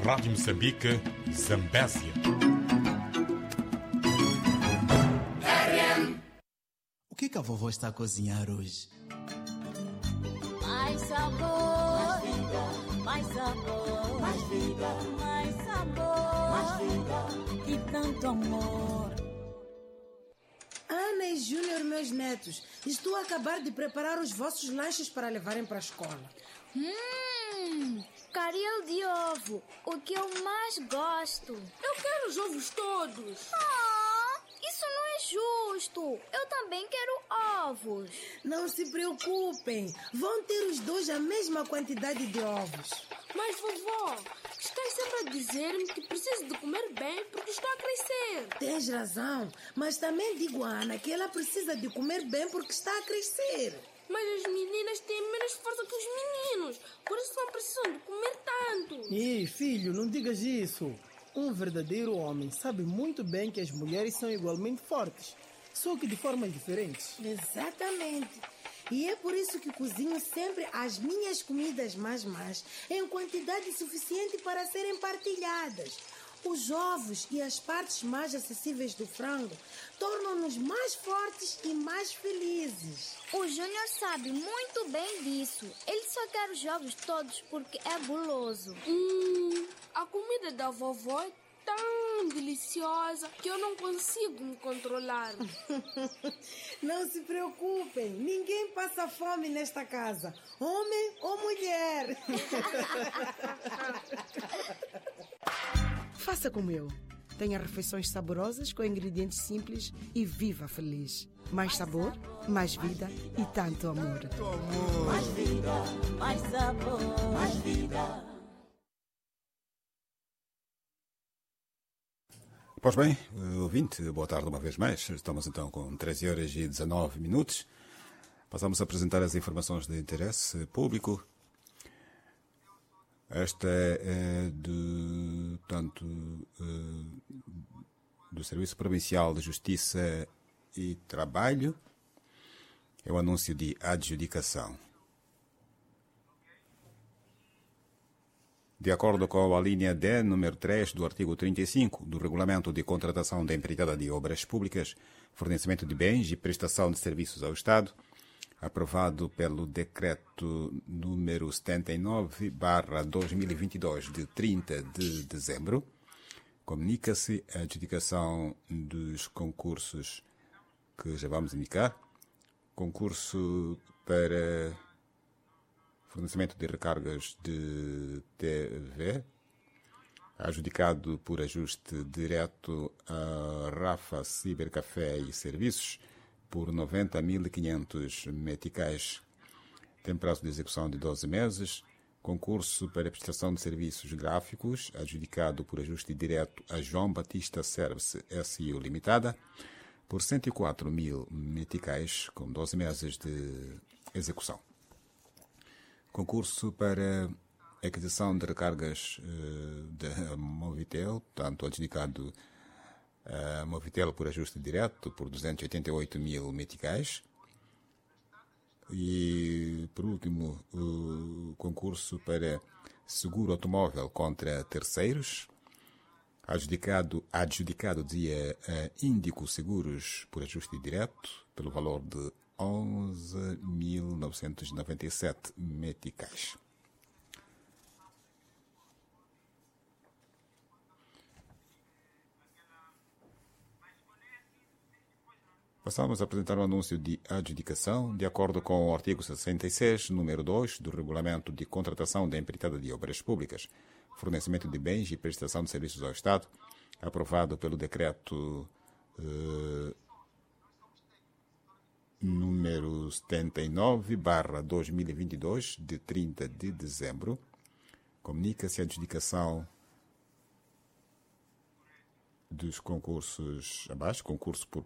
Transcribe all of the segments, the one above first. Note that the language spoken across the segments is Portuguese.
Rádio Moçambique, Zambésia. O que a vovó está a cozinhar hoje? Mais sabor, mais vida, mais sabor, mais vida, mais sabor, mais vida e tanto amor. Ana e Júnior, meus netos, estou a acabar de preparar os vossos lanches para levarem para a escola. Caril de ovo, o que eu mais gosto. Eu quero os ovos todos. Isso não é justo. Eu também quero ovos. Não se preocupem, vão ter os dois a mesma quantidade de ovos. Mas, vovó, estás sempre a dizer-me que preciso de comer bem porque estou a crescer. Tens razão, mas também digo a Ana que ela precisa de comer bem porque está a crescer. Mas as meninas têm menos força que os meninos, por isso não precisam de comer tanto. Ei, filho, não digas isso. Um verdadeiro homem sabe muito bem que as mulheres são igualmente fortes, só que de formas diferentes. Exatamente. E é por isso que cozinho sempre as minhas comidas mais em quantidade suficiente para serem partilhadas. Os ovos e as partes mais acessíveis do frango tornam-nos mais fortes e mais felizes. O Júnior sabe muito bem disso. Ele só quer os ovos todos porque é guloso. A comida da vovó é tão deliciosa que eu não consigo me controlar. Não se preocupem, ninguém passa fome nesta casa, homem ou mulher. Faça como eu. Tenha refeições saborosas com ingredientes simples e viva feliz. Mais sabor, mais vida e tanto amor. Mais vida, mais sabor, mais vida. Pois bem, ouvinte, boa tarde uma vez mais. Estamos então com 13 horas e 19 minutos. Passamos a apresentar as informações de interesse público. Esta é do Serviço Provincial de Justiça e Trabalho. É o anúncio de adjudicação. De acordo com a linha D, número 3 do artigo 35 do Regulamento de Contratação da Empreitada de Obras Públicas, fornecimento de bens e prestação de serviços ao Estado, aprovado pelo Decreto número 79/2022, de 30 de dezembro, comunica-se a adjudicação dos concursos que já vamos indicar. Concurso para fornecimento de recargas de TV, adjudicado por ajuste direto a Rafa Cibercafé e Serviços, por 90.500 meticais. Tem prazo de execução de 12 meses. Concurso para prestação de serviços gráficos, adjudicado por ajuste direto a João Batista Service SIU Limitada, por 104.000 meticais, com 12 meses de execução. Concurso para aquisição de recargas da Movitel, tanto adjudicado a Movitel por ajuste direto por 288.000 meticais. E, por último, o concurso para seguro automóvel contra terceiros, adjudicado a Índico Seguros por ajuste direto, pelo valor de 11.997 meticais. Passamos a apresentar o anúncio de adjudicação, de acordo com o artigo 66, número 2, do Regulamento de Contratação da Empreitada de Obras Públicas, fornecimento de bens e prestação de serviços ao Estado, aprovado pelo Decreto número 79/2022, de 30 de dezembro, comunica-se a adjudicação dos concursos abaixo, concurso por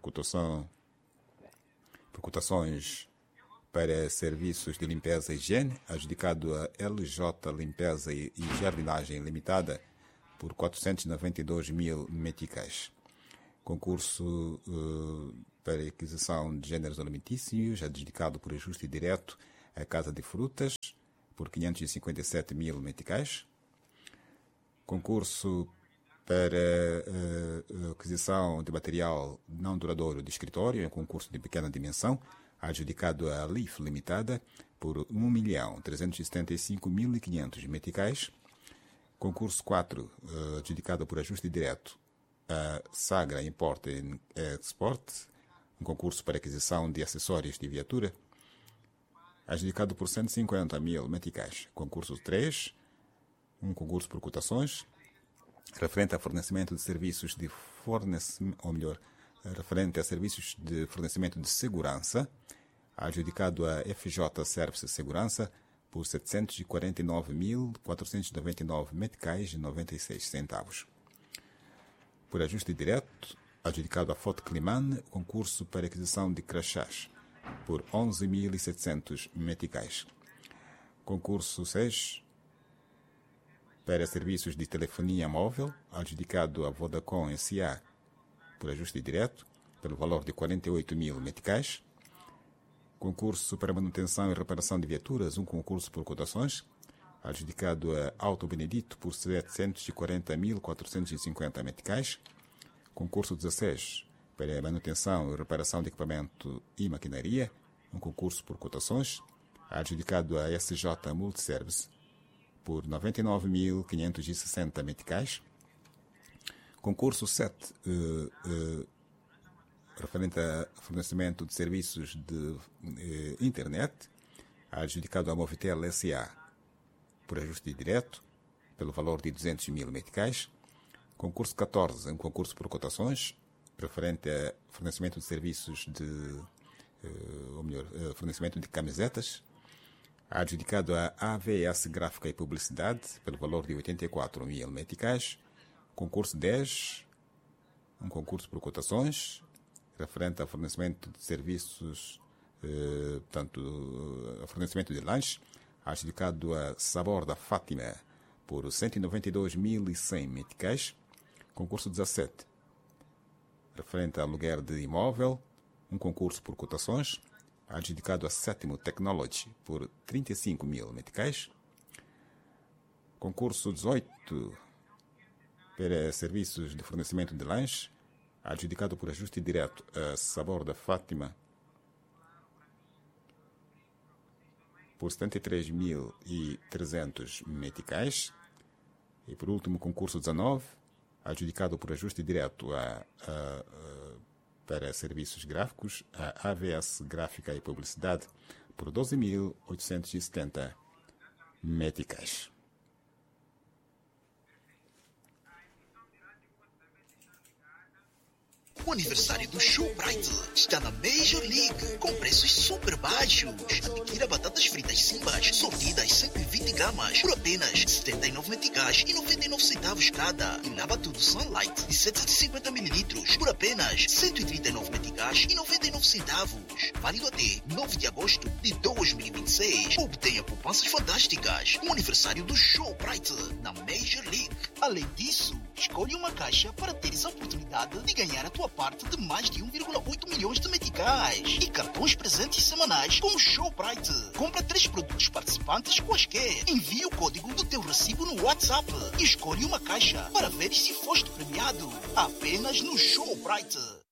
cotações para serviços de limpeza e higiene, adjudicado a LJ Limpeza e Jardinagem Limitada, por 492.000 meticais. Concurso para aquisição de gêneros alimentícios, adjudicado por ajuste direto à Casa de Frutas, por 557.000 meticais. Concurso para aquisição de material não duradouro de escritório, é um concurso de pequena dimensão, adjudicado à LIF Limitada por 1.375.500 meticais. Concurso 4, adjudicado por ajuste direto a Sagra Import and Export, um concurso para aquisição de acessórios de viatura, adjudicado por 150.000 meticais. Concurso 3, um concurso por cotações, referente a fornecimento de serviços de referente a serviços de fornecimento de segurança, adjudicado a FJ Service Segurança por 749.499 meticais e 96 centavos. Por ajuste direto, adjudicado a Foto Climan, concurso para aquisição de crachás por 11.700 meticais. Concurso 6, para serviços de telefonia móvel, adjudicado a Vodacom S.A. por ajuste direto, pelo valor de 48.000 meticais. Concurso para manutenção e reparação de viaturas, um concurso por cotações, adjudicado a Auto Benedito por 740.450 meticais. Concurso 16, para manutenção e reparação de equipamento e maquinaria, um concurso por cotações, adjudicado a SJ Multiservice por 99.560 meticais. Concurso 7, referente a fornecimento de serviços de internet, adjudicado a Movitel S.A. por ajuste direto, pelo valor de 200.000 meticais. Concurso 14, um concurso por cotações, referente a fornecimento de serviços fornecimento de camisetas, adjudicado a AVS Gráfica e Publicidade, pelo valor de 84.000 meticais. Concurso 10, um concurso por cotações, referente a fornecimento de serviços, a fornecimento de lanche, adjudicado a Sabor da Fátima, por 192.100 meticais. Concurso 17, referente a aluguer de imóvel, um concurso por cotações, adjudicado a Sétimo Technology por 35.000 meticais. Concurso 18, para serviços de fornecimento de lanche, adjudicado por ajuste direto a Sabor da Fátima por 73.300 meticais. E por último, concurso 19, adjudicado por ajuste direto para serviços gráficos, a AVS Gráfica e Publicidade, por 12.870 meticais. O aniversário do Showbrite está na Major League, com preços super baixos. Adquira batatas fritas Simbas, sortidas 120 gramas, por apenas 79 meticais e 99 centavos cada. E lava tudo Sunlight, de 750 mililitros, por apenas 139 meticais e 99 centavos. Válido até 9 de agosto de 2026. Obtenha poupanças fantásticas. O aniversário do Showbrite na Major League. Além disso, escolha uma caixa para teres a oportunidade de ganhar a tua parte de mais de 1,8 milhões de meticais e cartões presentes semanais com o Showbrite. Compra 3 produtos participantes quaisquer. Envie o código do teu recibo no WhatsApp e escolhe uma caixa para ver se foste premiado. Apenas no Showbrite.